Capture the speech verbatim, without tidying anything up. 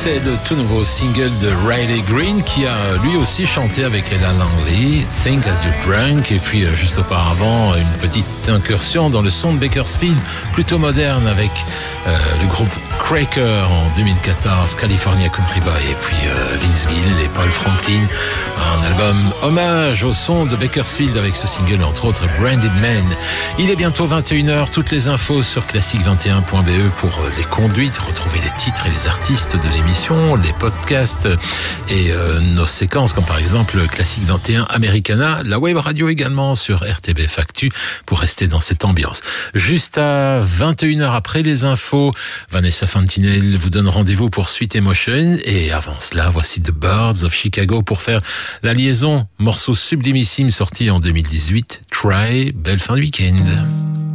c'est le tout nouveau single de Riley Green qui a lui aussi chanté avec Ella Langley, Think As You Drunk, et puis juste auparavant une petite incursion dans le son de Bakersfield, plutôt moderne avec euh, le groupe Cracker en deux mille quatorze, California Country Boy, et puis euh, Vince Gill et Paul Franklin, un album hommage au son de Bakersfield avec ce single entre autres Branded Man. Il est bientôt vingt et une heures, toutes les infos sur classique vingt et un point b e pour les conduites, retrouver les titres et les artistes de l'émission, les podcasts et euh, nos séquences comme par exemple Classique vingt et un Americana, la web radio également sur R T B F Actu pour rester dans cette ambiance. Juste à vingt et une heures après les infos, Vanessa Fantinel vous donne rendez-vous pour Sweet Emotion, et avant cela, voici The Birds of Chicago pour faire la liaison, morceau sublimissime sorti en deux mille dix-huit, Try, belle fin de week-end.